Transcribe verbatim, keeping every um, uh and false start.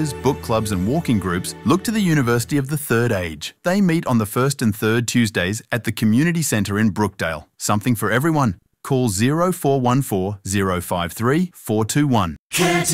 courses, book clubs and walking groups, look to the University of the Third Age. They meet on the first and third Tuesdays at the Community Centre in Brookdale. Something for everyone. Call zero four one four, zero five three, four two one.